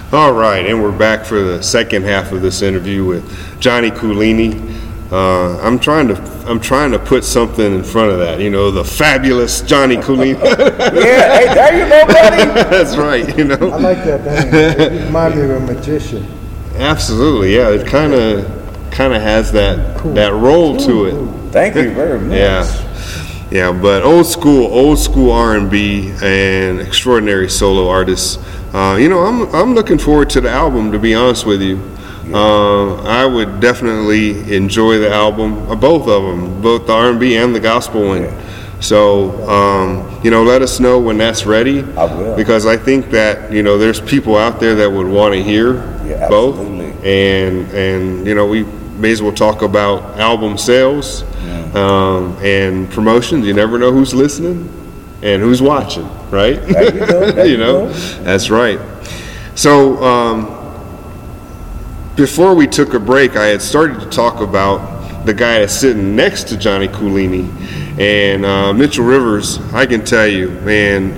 All right, and we're back for the second half of this interview with Johnny Coolini. I'm trying to put something in front of that, the fabulous Johnny Coolini. Yeah, hey, there you go, buddy. That's right, I like that name. It reminds me of a magician. Absolutely, yeah. It kind of has that roll to it. Thank you very much. Yeah, but old school R&B and extraordinary solo artists. I'm looking forward to the album, to be honest with you. I would definitely enjoy the album, both of them, both the R&B and the gospel one. Yeah. So, let us know when that's ready. I will. Because I think that, there's people out there that would want to hear both. And we may as well talk about album sales and promotions. You never know who's listening and who's watching, right? There you go. That's right. So, before we took a break, I had started to talk about the guy that's sitting next to Johnny Coolini, and Mitchell Rivers. I can tell you, man.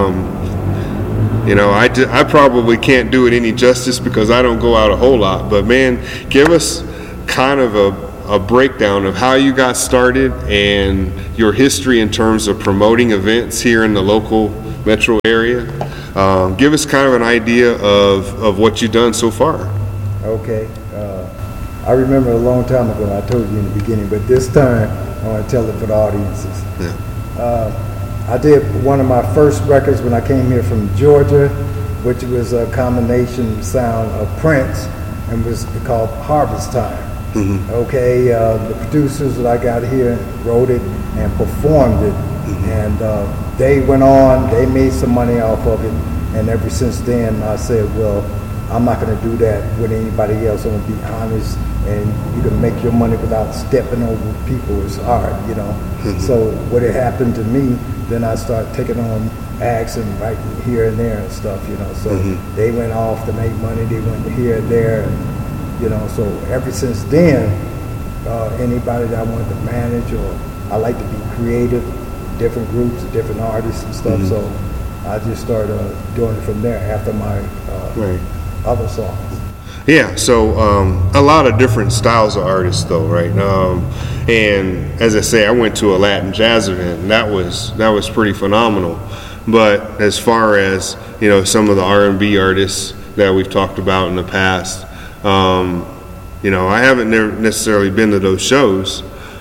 I probably can't do it any justice because I don't go out a whole lot. But man, give us kind of a breakdown of how you got started and your history in terms of promoting events here in the local metro area. Give us kind of an idea of what you've done so far. Okay. I remember a long time ago, I told you in the beginning, but this time I want to tell it for the audiences. Yeah. I did one of my first records when I came here from Georgia, which was a combination sound of Prince and was called Harvest Time. Mm-hmm. Okay, the producers that I got here wrote it and performed it, and they went on, they made some money off of it, and ever since then I said, well, I'm not going to do that with anybody else. I'm going to be honest, and you can make your money without stepping over people. It's hard, So what had happened to me, then I started taking on acts and writing here and there and stuff, So they went off to make money. They went here and there, and, So ever since then, anybody that I wanted to manage, or I like to be creative, different groups, different artists and stuff. So I just started doing it from there after my other songs. Yeah, so a lot of different styles of artists, though, right? And as I say, I went to a Latin jazz event, and that was pretty phenomenal. But as far as some of the R&B artists that we've talked about in the past, I haven't necessarily been to those shows.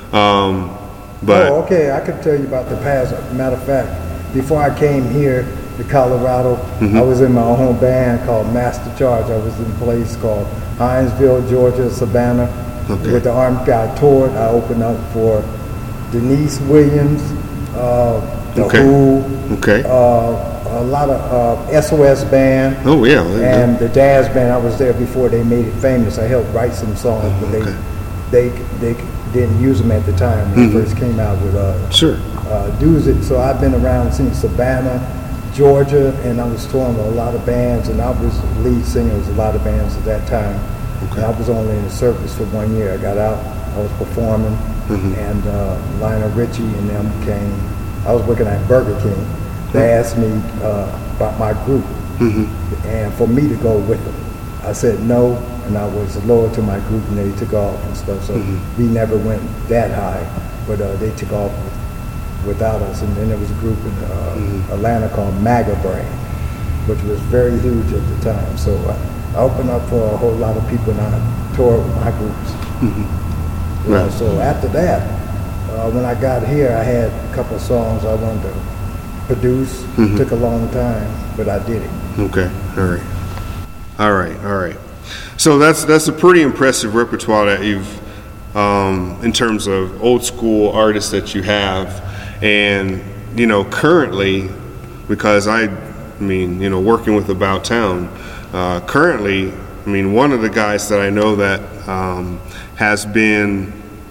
But okay, I could tell you about the past. Matter of fact, before I came here to Colorado, I was in my own band called Master Charge. I was in a place called Hinesville, Georgia, Savannah. Okay. With the Army Guy toured, I opened up for Denise Williams, The Who, a lot of SOS Band. Oh yeah, and the jazz band. I was there before they made it famous. I helped write some songs, but they didn't use them at the time when they first came out with Do's It. So I've been around since Savannah, Georgia, and I was touring with a lot of bands, and I was lead singer of a lot of bands at that time. And I was only in the service for 1 year. I got out, I was performing, and Lionel Richie and them came. I was working at Burger King. They asked me about my group, and for me to go with them. I said no, and I was loyal to my group, and they took off and stuff. So we never went that high, but they took off without us. And then there was a group in Atlanta called MAGA Brain, which was very huge at the time. So I opened up for a whole lot of people, and I toured with my groups. So after that, when I got here, I had a couple of songs I wanted to produce. It took a long time, but I did it. Okay, all right. So that's a pretty impressive repertoire that you've, in terms of old school artists that you have, and currently, because working with About Town, currently, one of the guys that I know that has been,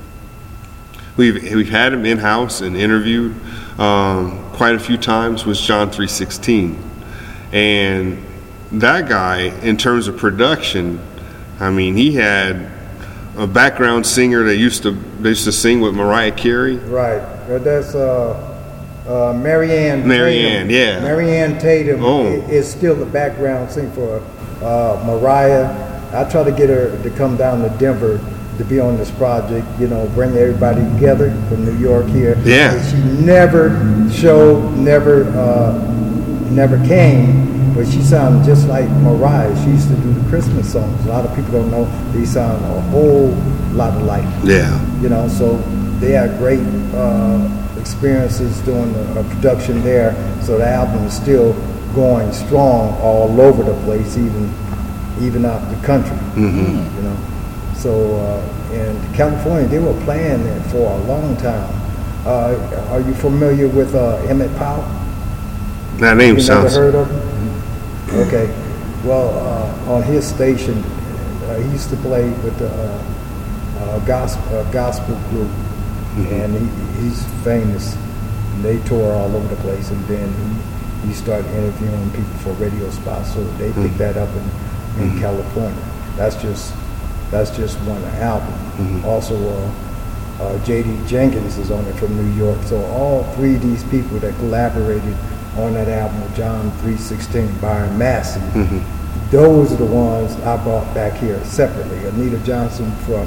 we've had him in house and interviewed quite a few times, was John 316, and that guy, in terms of production, he had a background singer that used to sing with Mariah Carey. Right. That's Marianne. Marianne, Tatum. yeah. Marianne Tatum is still the background singer for Mariah. I try to get her to come down to Denver to be on this project, bring everybody together from New York here. Yeah. And she never showed, never came, but she sounded just like Mariah. She used to do the Christmas songs. A lot of people don't know they sound a whole lot alike. Yeah. So they had great experiences doing the production there. So the album is still going strong all over the place, even out the country. So in California, they were playing it for a long time. Are you familiar with Emmett Powell? That name sounds. You never heard of him? Okay. Well, on his station, he used to play with the gospel group, and he's famous. And they tour all over the place, and then he started interviewing people for radio spots, so they picked that up in California. That's just one album. Also, J.D. Jenkins is on it from New York. So all three of these people that collaborated on that album, John 3:16, Byron Massey, those are the ones I brought back here separately. Anita Johnson from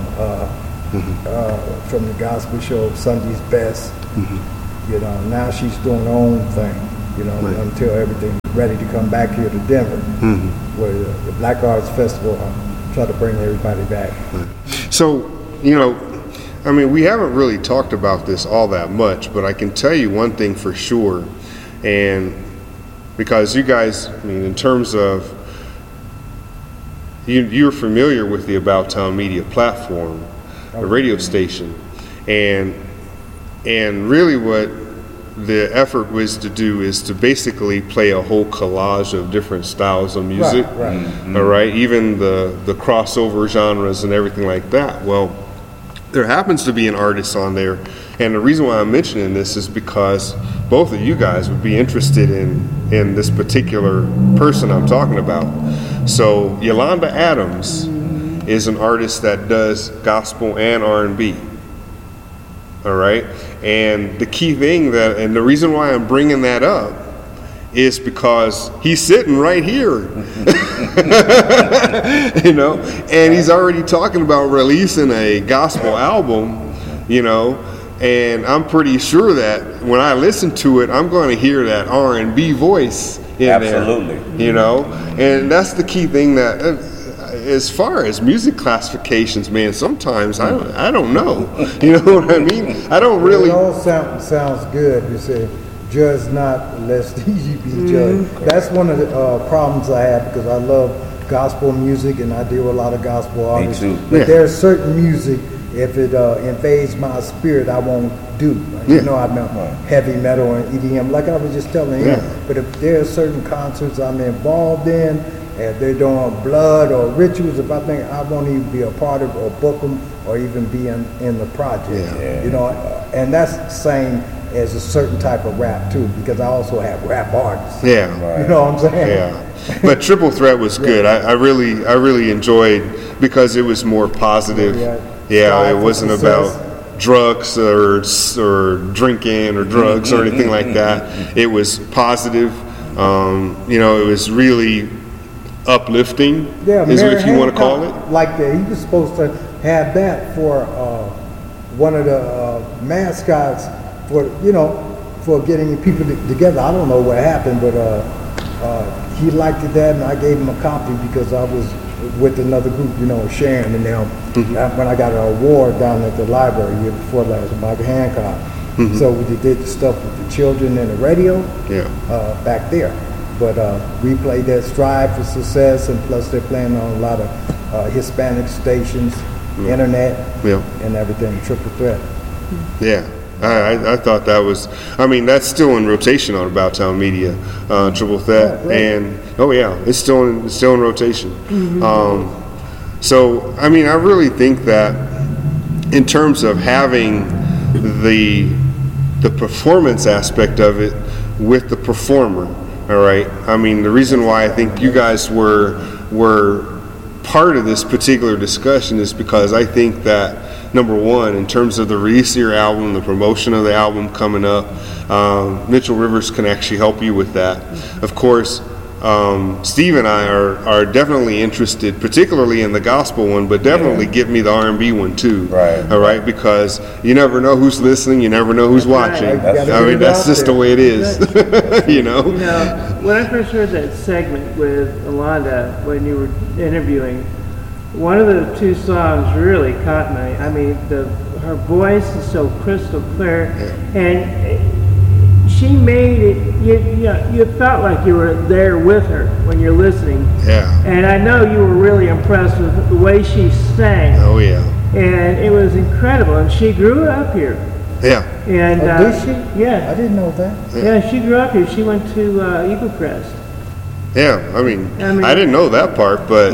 the gospel show Sunday's Best. Now she's doing her own thing. Until everything's ready to come back here to Denver, where the Black Arts Festival. Try to bring everybody back. So, we haven't really talked about this all that much, but I can tell you one thing for sure, and because you guys, in terms of, you're familiar with the About Town Media platform, the radio station, and really what the effort was to do is to basically play a whole collage of different styles of music, right. All right, even the crossover genres and everything like that. Well, there happens to be an artist on there, and the reason why I'm mentioning this is because both of you guys would be interested in this particular person I'm talking about. So Yolanda Adams is an artist that does gospel and R&B. All right, and the key thing and the reason why I'm bringing that up is because he's sitting right here, and he's already talking about releasing a gospel album, and I'm pretty sure that when I listen to it, I'm going to hear that R&B voice in Absolutely. there, and that's the key thing that. As far as music classifications, man, sometimes I don't know. You know what I mean? I don't really. It all sounds good. You say, judge not, lest ye be judged. That's one of the problems I have because I love gospel music and I deal with a lot of gospel artists. Me too. But there's certain music, if it invades my spirit, I won't do. I'm heavy metal and EDM, like I was just telling you. But if there are certain concerts I'm involved in, if they're doing blood or rituals, if I think I won't even be a part of or book them or even be in the project, and that's the same as a certain type of rap too, because I also have rap artists. Yeah, you know what I'm saying? Yeah, but Triple Threat was good. I really enjoyed because it was more positive. Yeah, it wasn't about drugs or drinking or drugs or anything like that. It was positive. It was really uplifting, is what if you want to call it. Like that, he was supposed to have that for one of the mascots for getting people together. I don't know what happened, but he liked that, and I gave him a copy because I was with another group, Sharon and them. When I got an award down at the library year before last, Michael Hancock. So we did the stuff with the children and the radio back there. But we played that Strive for Success, and plus they're playing on a lot of Hispanic stations, internet, and everything, Triple Threat. Yeah, I thought that was, that's still in rotation on About Town Media, Triple Threat, and it's still in rotation. So, I really think that in terms of having the performance aspect of it with the performer, all right. The reason why I think you guys were part of this particular discussion is because I think that number one, in terms of the release of your album, the promotion of the album coming up, Mitchell Rivers can actually help you with that. Of course, Steve and I are definitely interested, particularly in the gospel one, but definitely give me the R&B one too. Right. All right, because you never know who's listening, you never know who's watching. Right. I mean, that's just the way it is. You know. You know, when I first heard that segment with Alonda when you were interviewing, one of the two songs really caught me. I mean, her voice is so crystal clear, and she made it. You felt like you were there with her when you're listening. Yeah. And I know you were really impressed with the way she sang. Oh yeah. And it was incredible. And she grew up here. Yeah. And Did she? Yeah. I didn't know that. Yeah, she grew up here. She went to Eagle Crest. Yeah, I mean, I I didn't know that part, but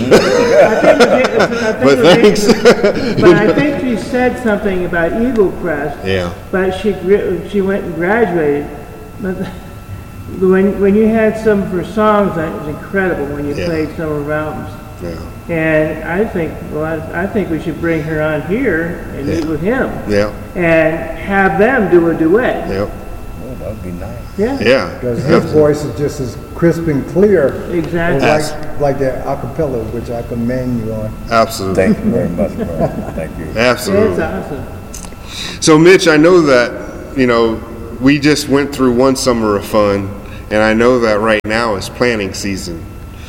But thanks. But I think she said something about Eagle Crest. Yeah. But she went and graduated. But when you had some of her songs, that was incredible when you played some of her albums. Yeah. And I think we should bring her on here and meet with him. Yeah. And have them do a duet. Yep. Oh, that would be nice. Yeah. Yeah. Because his voice is just as crisp and clear, Exactly. like the acapella, which I commend you on. Absolutely. Thank you very much, bro. Thank you. Absolutely. It's awesome. So, Mitch, I know that, we just went through one summer of fun, and I know that right now is planning season.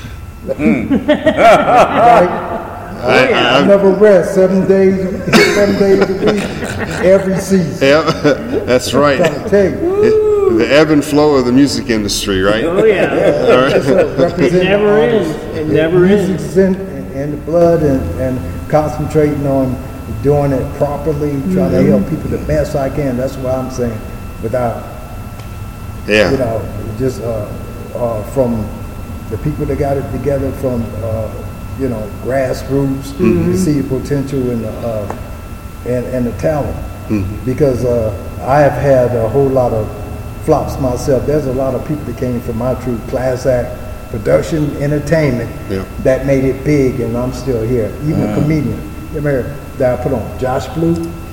I never rest 7 days a week, every season. Yeah, that's right. I'm trying to tell you. The ebb and flow of the music industry, right? Oh, yeah. All right. It never ends. It never ends. Music's in the blood, and concentrating on doing it properly, trying to help people the best I can. That's what I'm saying. Without, Yeah. just from the people that got it together, from grassroots, to see potential in the talent. Because I have had a whole lot of flops myself. There's a lot of people that came from my troop, Class Act, production, entertainment, that made it big, and I'm still here. Even a comedian that I put on, Josh Blue.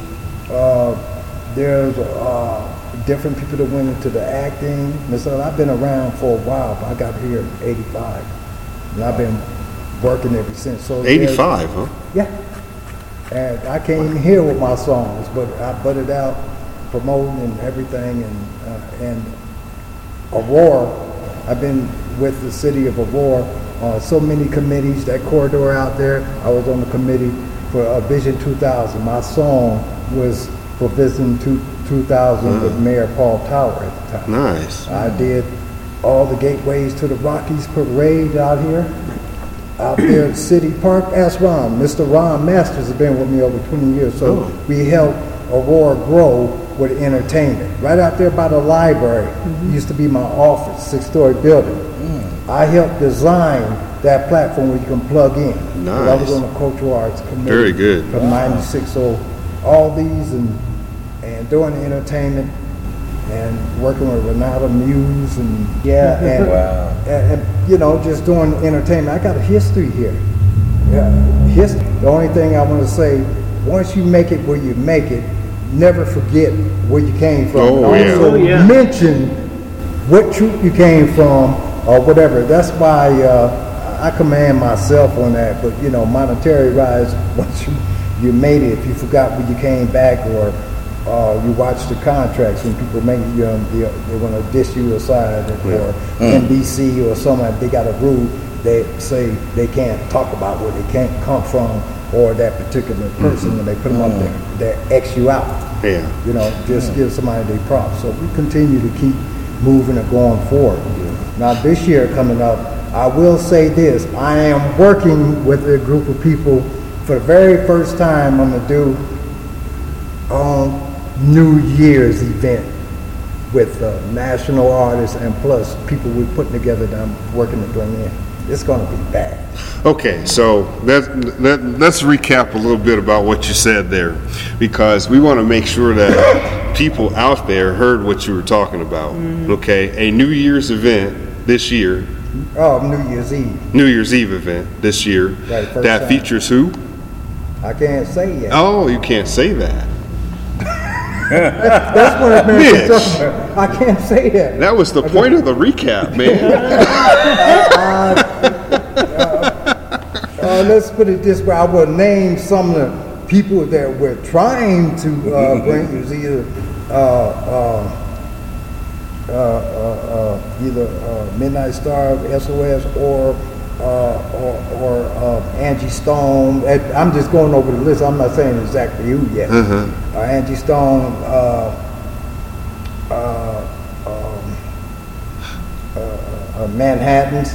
There's different people that went into the acting. So I've been around for a while, but I got here in '85, and I've been working ever since. So 85, huh? Yeah. And I came here with my songs, but I butted out promoting and everything, and Aurora. I've been with the city of Aurora on so many committees. That corridor out there, I was on the committee for Vision 2000. My song was for Vision 2000 with Mayor Paul Tower at the time. Nice. I did all the gateways to the Rockies parade out here. Out there at City Park, ask Ron. Mr. Ron Masters has been with me over 20 years, so we helped Aurora grow with entertainment. Right out there by the library, used to be my office, 6-story building. I helped design that platform where you can plug in. Nice. I was on the Cultural Arts Committee. Very good. From 96, so all these and doing the entertainment and working with Renata Muse and and just doing entertainment. I got a history here. History. The only thing I want to say, once you make it where you make it, never forget where you came from. Oh, and also mention what troop you came from or whatever. That's why I command myself on that. But monetary rise, once you made it, if you forgot where you came back, or you watch the contracts when people make they want to dish you aside, or NBC or something, they got a rule. They say they can't talk about where they can't come from or that particular person when they put them up there. They X you out. Yeah. Just give somebody their props. So we continue to keep moving and going forward. Now this year coming up, I will say this: I am working with a group of people for the very first time. I'm gonna do New Year's event with national artists and plus people we're putting together that I'm working to bring in. It's going to be bad. Okay, so let's recap a little bit about what you said there, because we want to make sure that people out there heard what you were talking about. Okay, a New Year's event this year. Oh, New Year's Eve. New Year's Eve event this year. Right, that time. features who? I can't say yet. Oh, you can't say that. That's what it meant. Mitch. I can't say that. That was the point of the recap, man. Let's put it this way. I will name some of the people that we're trying to bring. It was either Midnight Star of SOS or Angie Stone. I'm just going over the list. I'm not saying exactly who yet. Angie Stone, Manhattans.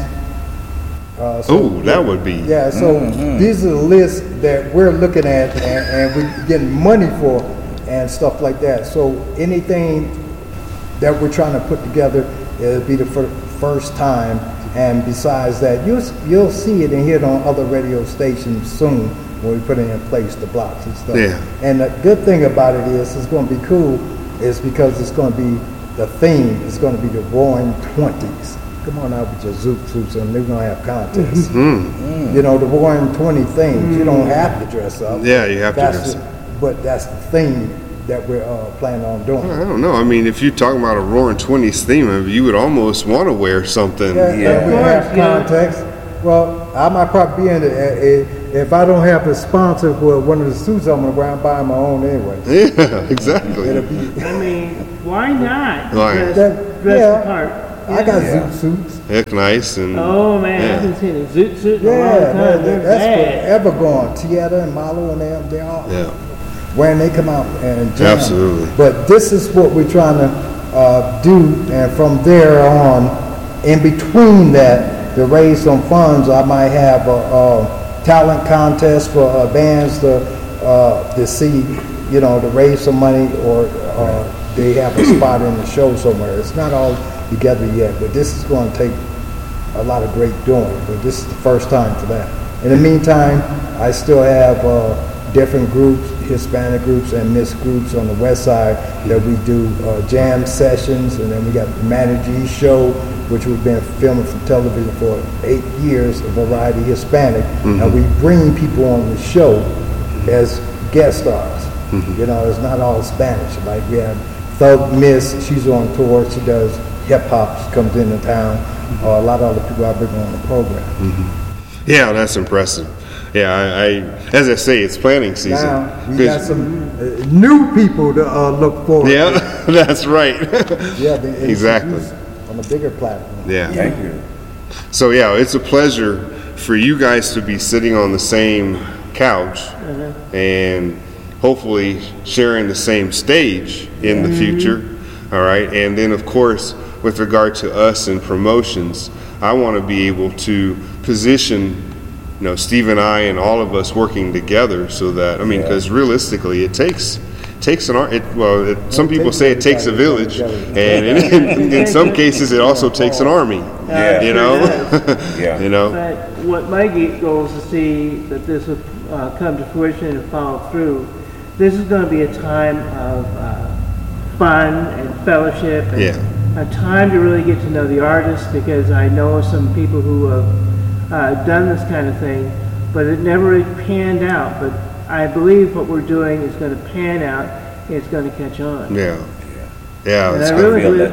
That would be. Yeah, so these are the lists that we're looking at and we're getting money for and stuff like that. So anything that we're trying to put together, it'll be the first time. And besides that, you'll see it and hear it on other radio stations soon when we put it in place, the blocks and stuff. Yeah. And the good thing about it is it's going to be cool is because it's going to be, the theme is going to be the Roaring 20s. Come on out with your zoot suits and they're going to have contests. You know, the Roaring 20 themes. You don't have to dress up. Yeah, you have to dress up. But that's the theme that we're planning on doing. I don't know. I mean, if you're talking about a Roaring 20s theme, you would almost want to wear something. Yeah. We have context. Well, I might probably be in it. If I don't have a sponsor for one of the suits I'm going to wear, I'm buying my own anyway. Yeah, exactly. I mean, why not? Right. Dress the part. I got zoot suits. Heck nice. And Oh man, I haven't seen a zoot suit in a long time. They're That's bad. forever gone. Tieta and Malo and them, they all when they come out and jam. Absolutely. But this is what we're trying to do, and from there on, in between that, to raise some funds, I might have a talent contest for bands to see, you know, to raise some money, or they have a spot in the show somewhere. It's not all together yet, but this is going to take a lot of great doing. But this is the first time for that. In the meantime, I still have different groups, Hispanic groups and mixed groups on the west side that we do jam sessions, and then we got the Manager show, which we've been filming for television for 8 years, a variety Hispanic, and we bring people on the show as guest stars. You know, it's not all Spanish. Like we have Thug Miss, she's on tour, she does hip hop, she comes into town. A lot of other people I bring on the program. yeah, that's impressive. Yeah, I as I say, it's planning season. Now we got some new people to look forward to. Yeah, that's right. Yeah, they Exactly. introduce on a bigger platform. Yeah. Thank you. So yeah, it's a pleasure for you guys to be sitting on the same couch and hopefully sharing the same stage in the future. All right, and then of course, with regard to us and promotions, I want to be able to position, you know, Steve and I and all of us working together, so that because realistically, it takes an art. Some people say it takes a village, and in some cases, it also takes an army. Yeah. You know, Yeah. you know. But what my goal is to see that this will come to fruition and follow through. This is going to be a time of fun and fellowship, and a time to really get to know the artists, because I know some people who have done this kind of thing, but it never really panned out. But I believe what we're doing is going to pan out, and it's going to catch on. Yeah. And I really believe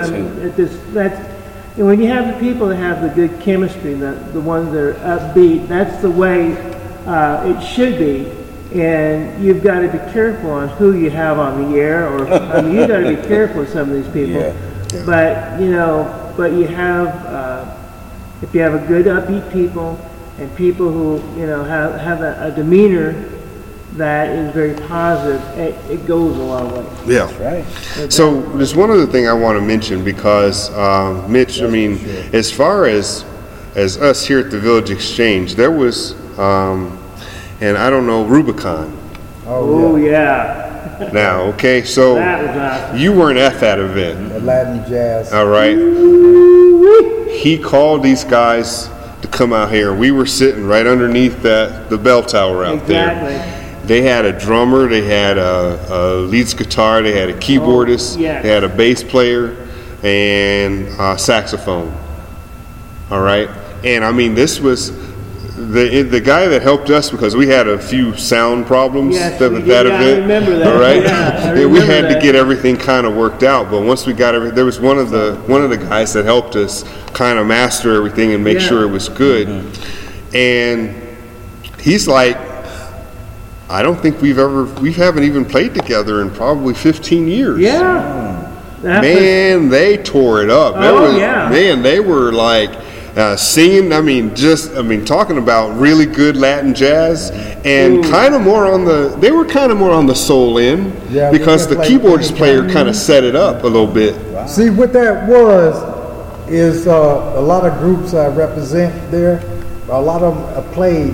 and when you have the people that have the good chemistry, the ones that are upbeat, that's the way it should be. And you've got to be careful on who you have on the air, or I mean, you've got to be careful with some of these people. But you have if you have a good upbeat people and people who have a demeanor that is very positive, it goes a long way. Yeah. That's right. So there's one other thing I want to mention, because Mitch, I mean, as far as us here at the Village Exchange, there was and I don't know, Rubicon. Oh yeah. Now, okay, so That was awesome. you weren't at that event, Latin jazz. all right? He called these guys to come out here. We were sitting right underneath the bell tower out there. Exactly. They had a drummer, they had a lead guitar, they had a keyboardist, yes. they had a bass player, and a saxophone. All right? And I mean, this was the guy that helped us, because we had a few sound problems Yes, that we that did. Yeah, I event. remember that. All right, Yeah, I we remember had to that. get everything kind of worked out. But once we got everything, there was one of the guys that helped us kind of master everything and make Yeah. sure it was good. And he's like, I don't think we haven't even played together in probably 15 years. Yeah. That was- Man, they tore it up. Yeah. Man, they were like singing. Talking about really good Latin jazz, and kind of more on they were kind of more on the soul end, Yeah, because they the play keyboardist any player kind. kind of set it up a little bit. See, what that was is a lot of groups I represent there. A lot of them played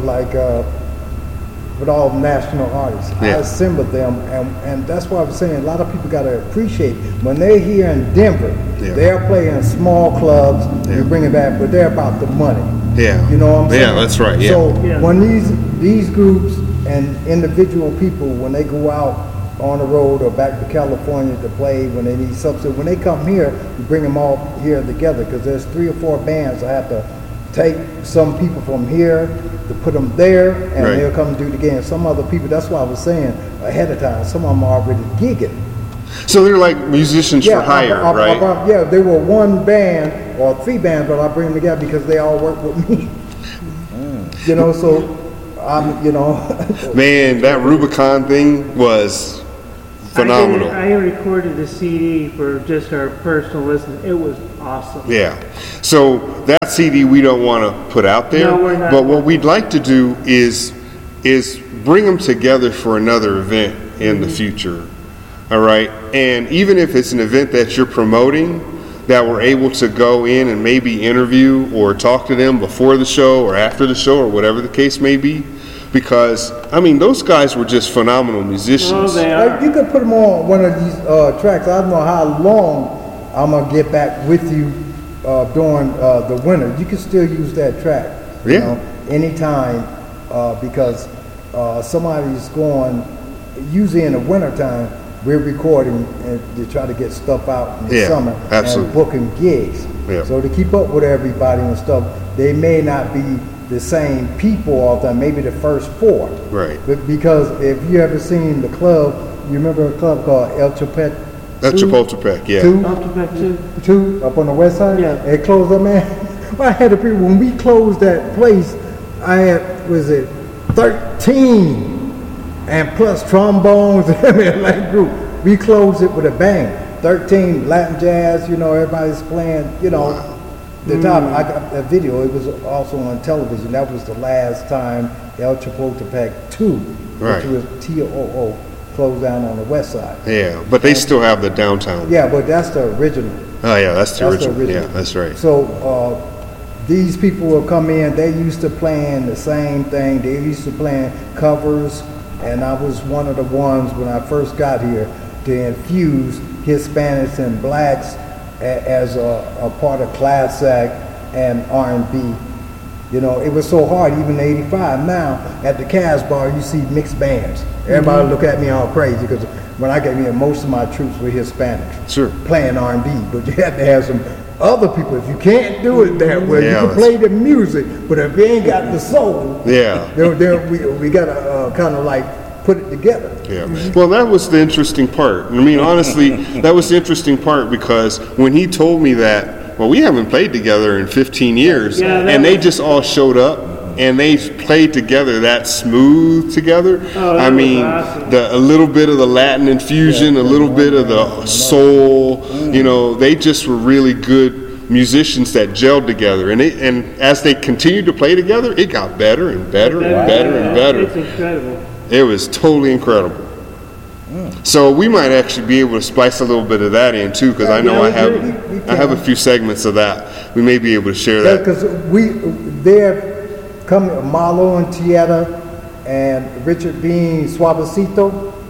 with all national artists. Yeah. I assembled them, and that's why I was saying a lot of people got to appreciate when they're here in Denver. Yeah. They're playing small clubs. Yeah. You bring it back, but they're about the money. Yeah. You know what I'm saying? Yeah, that's right. Yeah. So Yeah. when these groups and individual people, when they go out on the road or back to California to play, when they need substance, when they come here, we bring them all here together, because there's 3 or 4 bands. I have to take some people from here to put them there, and Right. they'll come do it again. Some other people, that's why I was saying ahead of time, some of them are already gigging. So they're like musicians for hire, right? Yeah, they were one band or 3 bands, but I bring them together because they all work with me. You know, so I'm, Man, that Rubicon thing was phenomenal. I recorded a CD for just our personal listen. It was awesome. Yeah. So that CD we don't want to put out there. No, we're not. But what we'd like to do is bring them together for another event in the future. All right. And even if it's an event that you're promoting, that we're able to go in and maybe interview or talk to them before the show or after the show or whatever the case may be. Because, those guys were just phenomenal musicians. Oh, they are. You could put them on one of these tracks. I don't know how long I'm gonna get back with you during the winter. You can still use that track, Yeah. anytime, because somebody's going. Usually in the wintertime, we're recording and to try to get stuff out in the Yeah, summer absolutely. and booking gigs. Yeah. So to keep up with everybody and stuff, they may not be the same people all the time. Maybe the first 4. Right. But because if you ever seen the club, you remember a club called El Chapet? That's Chapultepec, yeah. Two up on the west side? Yeah. It closed up, man. Well, I had to people, when we closed that place, I had, 13 and plus trombones and like group. We closed it with a bang. 13 Latin jazz, everybody's playing, the time I got that video, it was also on television. That was the last time El Chapultepec 2, Right. which was TOO, closed down on the west side. Yeah, but they still have the downtown. Yeah, but that's the original. Oh, yeah, that's the That's the original. Yeah, original. that's right. So these people will come in, they used to playing the same thing. They used to playing covers, and I was one of the ones when I first got here to infuse Hispanics and blacks as a part of classic and R&B. It was so hard, even in 85. Now, at the Casbah, you see mixed bands. Everybody look at me all crazy, because when I got here, most of my troops were Hispanics. Sure. Playing R&B, but you had to have some other people. If you can't do it that way, Yeah, you can play the music, but if you ain't got the soul, Yeah. we got to kind of like put it together. Yeah. Well, that was the interesting part. Honestly, that was the interesting part, because when he told me that, well, we haven't played together in 15 years, Yeah, that and they was- just all showed up, and they played together that smooth together. Oh, that was awesome. A little bit of the Latin infusion, a little bit of the soul, they just were really good musicians that gelled together, and as they continued to play together, it got better and better and better and better. It's incredible. It was totally incredible. So we might actually be able to spice a little bit of that in too, because I know we I can. have a few segments of that. We may be able to share that. Because they're coming, Marlo and Tieta and Richard Bean, Suavecito,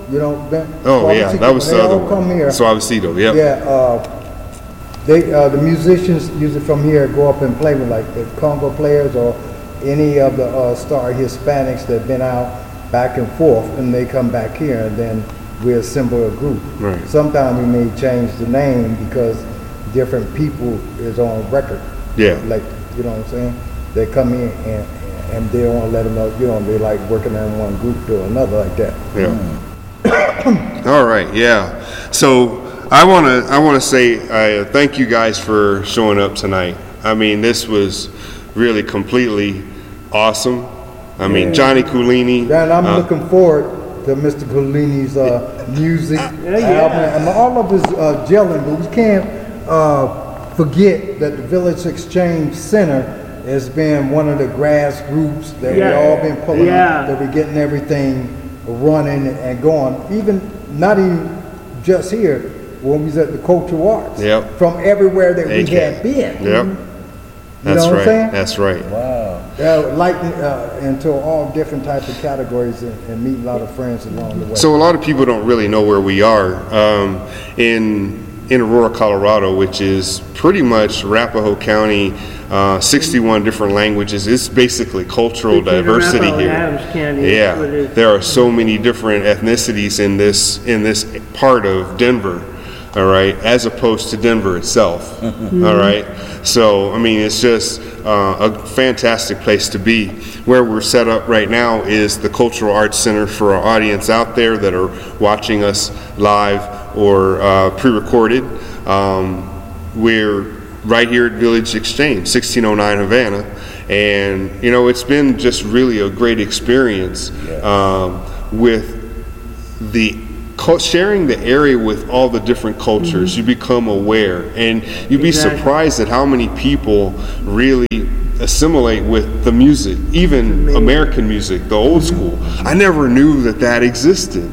Oh yeah, Suavecito, that was when the they other all come one. here. Suavecito, yep. Yeah, the musicians usually from here go up and play with like the Congo players or any of the star Hispanics that have been out back and forth, and they come back here, and then we assemble a group. Right. Sometimes we may change the name because different people is on record. Yeah. Like, what I'm saying? They come in and and they don't want to let them know, they like working in one group or another like that. Yeah. All right. Yeah. So I want to say thank you guys for showing up tonight. I mean, this was really completely awesome. I mean, Johnny Coolini. And I'm looking forward to Mr. Coolini's music album and all of his gelling. But we can't forget that the Village Exchange Center has been one of the grassroots that we've all been pulling up, that we're getting everything running and going. Not even just here, when we was at the Cultural Arts. Yep. From everywhere that we had been. Yep. That's right. That's right. Wow. Into all different types of categories and meet a lot of friends along the way. So a lot of people don't really know where we are in Aurora, Colorado, which is pretty much Arapahoe County, 61 different languages. It's basically cultural diversity here. Adams County, yeah, there are so many different ethnicities in this part of Denver. All right, as opposed to Denver itself. All right, so I mean, it's just a fantastic place to be. Where we're set up right now is the Cultural Arts Center for our audience out there that are watching us live or pre-recorded. We're right here at Village Exchange, 1609 Havana, and it's been just really a great experience with sharing the area with all the different cultures. You become aware, and you'd be surprised at how many people really assimilate with the music, even American music, the old school. I never knew that existed.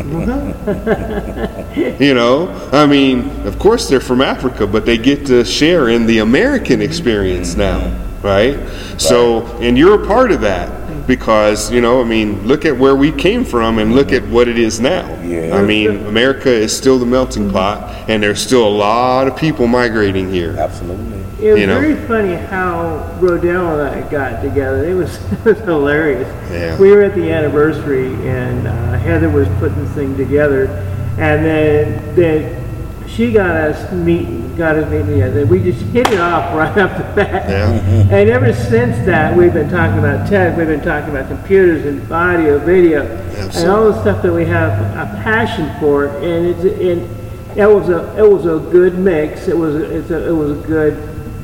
I mean, of course they're from Africa, but they get to share in the American experience now, right? So, and you're a part of that. Because, look at where we came from and look at what it is now. Yeah. I mean, America is still the melting pot, and there's still a lot of people migrating here. Absolutely. It was very funny how Rodell and I got together. It was hilarious. Yeah. We were at the anniversary, and Heather was putting this thing together, and then she got us meeting together. We just hit it off right off the bat. Yeah. And ever since that, we've been talking about tech, we've been talking about computers and audio, video, and all the stuff that we have a passion for. And it was a good mix. It was a good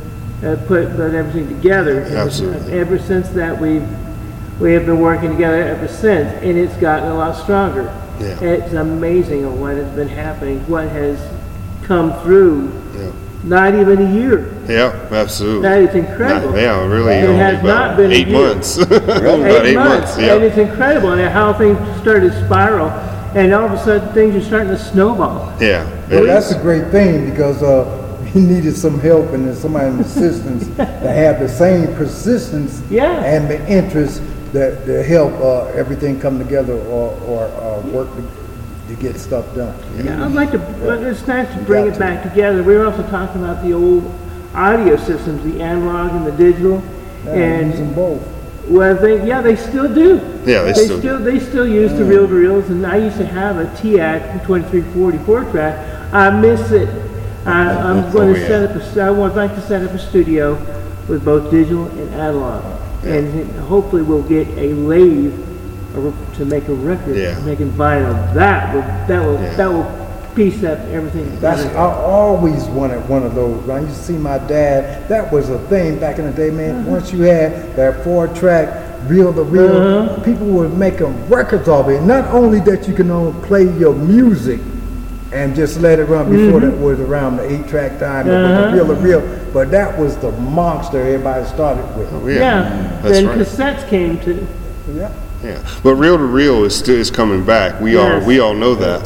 put everything together. Absolutely. Ever since that, we have been working together ever since, and it's gotten a lot stronger. Yeah. It's amazing what has been happening, what has come through. Not even a year. Yeah, absolutely. That is incredible. Really. It has not been 8 months. About 8 months. Yeah. And it's incredible how things started to spiral, and all of a sudden things are starting to snowball. Yeah. Well, that's a great thing because we needed some help and somebody in assistance that have the same persistence and the interest that help everything come together or work to get stuff done. Yeah, I'd like to. It's nice to bring it back together. We were also talking about the old audio systems, the analog and the digital, and using both. Well, they still do. Yeah, they still use the reel-to-reels, and I used to have a TAC 2344 track. I miss it. I'm going to set up. I would like to set up a studio with both digital and analog, and hopefully we'll get a lathe to make a record, making vinyl. That will piece up everything. I always wanted one of those. When I used to see my dad, that was a thing back in the day, man. Once you had that 4-track reel-to-reel, people were making records of it. Not only that you can only play your music and just let it run before that was around the 8-track time, the reel-to-reel, but that was the monster everybody started with. Oh, then cassettes came to. Yeah, but reel-to-reel is coming back. We all know that.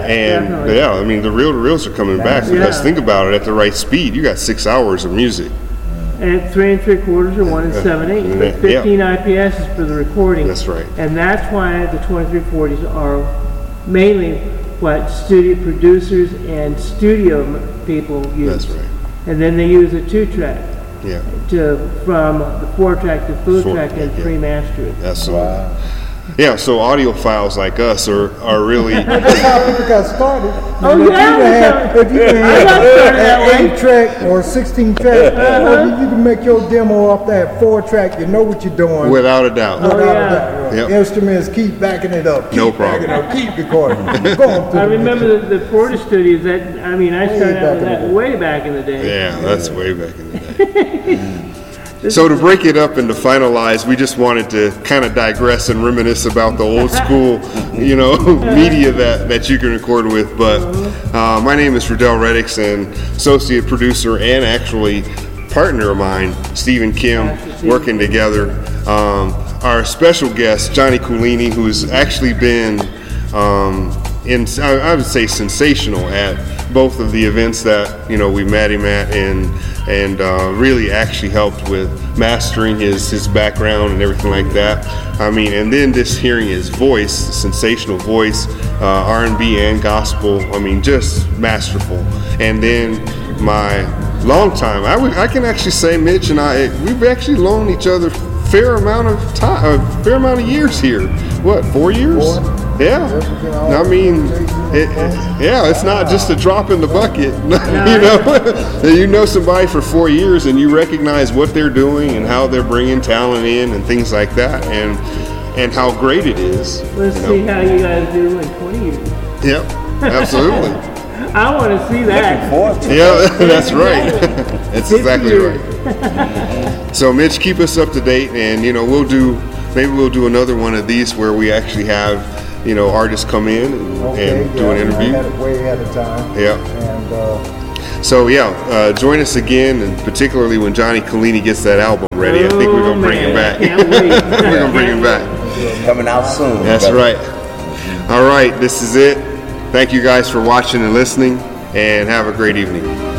I mean the reel-to-reels are coming back because think about it, at the right speed, you got 6 hours of music. And 3 3/4 or 1 7/8, but 15 IPS is for the recording. That's right. And that's why the 2340s are mainly what studio producers and studio people use. That's right. And then they use a 2-track. From the 4-track to full track and pre-master it. Absolutely. Wow. Yeah, so audiophiles like us are really That's how people got started. Oh, yeah. If you can I got started that have way. an 8-track or 16-track, you can make your demo off that 4-track. You know what you're doing. without a doubt. Without a yeah. doubt. Yep. Instruments, keep backing it up. Keep No problem. backing it up, keep recording. Keep going through I the remember the Porter Studios. That I mean, I started out with back in the that day. way back in the day. Yeah, that's way back in the day. So to break it up and to finalize, we just wanted to kind of digress and reminisce about the old school, media that you can record with. But my name is Riddell Reddix, and associate producer and actually partner of mine, Stephen Kim, working together. Our special guest, Johnny Coolini, who's actually been I would say sensational at both of the events that we met him at, and really actually helped with mastering his background and everything like that. I mean, and then just hearing his voice, sensational voice, R&B and gospel. I mean, just masterful. And then my long time, I can actually say Mitch and we've actually known each other fair amount of time, a fair amount of years here. What, 4 years? 4. Yeah. I mean, it's not just a drop in the bucket. You know somebody for 4 years and you recognize what they're doing and how they're bringing talent in and things like that, and how great it is. Let's see how you guys do in 20 years. Yep, absolutely. I want to see that. Forward to Yeah, that's right. That's exactly right. So Mitch, keep us up to date, and we'll do another one of these where we actually have artists come in and do an interview. Way ahead of time. Yeah. And so join us again, and particularly when Johnny Coolini gets that album ready. I think we're gonna bring him back. Can't wait. We're gonna bring him back. coming out soon. That's brother. right. All right, this is it. Thank you guys for watching and listening, and have a great evening.